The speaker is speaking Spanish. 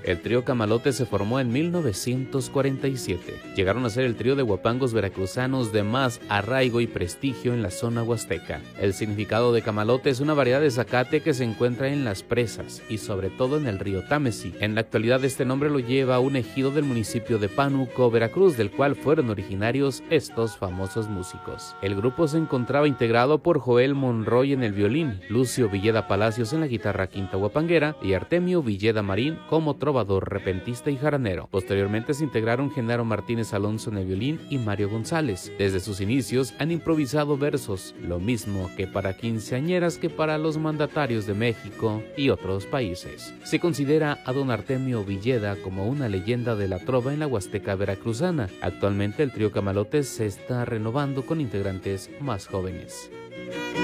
El trío Camalote se formó en 1947. Llegaron a ser el trío de huapangos veracruzanos de más arraigo y prestigio en la zona huasteca. El significado de camalote es una variedad de zacate que se encuentra en las presas y sobre todo en el río Támesi. En la actualidad este nombre lo lleva un ejido del municipio de Pánuco, Veracruz, del cual fueron originarios estos famosos músicos. El grupo se encontraba integrado por Joel Monroy en el violín, Lucio Villeda Palacios en la guitarra quinta huapanguera y Artemio Villeda Marín como trovador, repentista y jaranero. Posteriormente se integraron Genaro Martínez Alonso en el violín y Mario González. Desde sus inicios han improvisado versos, lo mismo que para quinceañeras que para los mandatarios de México y otros países. Se considera a don Artemio Villeda como una leyenda de la trova en la Huasteca veracruzana. Actualmente el trío Camalotes se está renovando con integrantes más jóvenes.